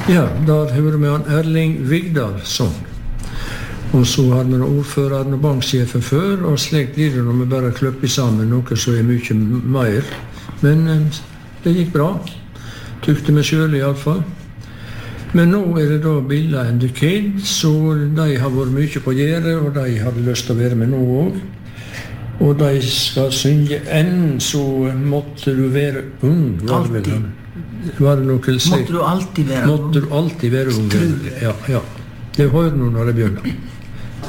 Ja, der hører vi han Erling Vigdal sånn. Og så hadde vi ordføreren og banksjefen før, og slik blir det når vi bare kløpper sammen noe så mye mer. Men det gikk bra. Tykte meg selv i alle fall. Men nå det da Billa and the Kid, så de har vært mye på gjerdet, og de hadde lyst til å være med nå også. Og de skal synge enn, så måtte du være ung. Alltid. Var det noe å si? Måtte du alltid være ung? Måtte du alltid være ung. Ja. Det hører du når det begynner.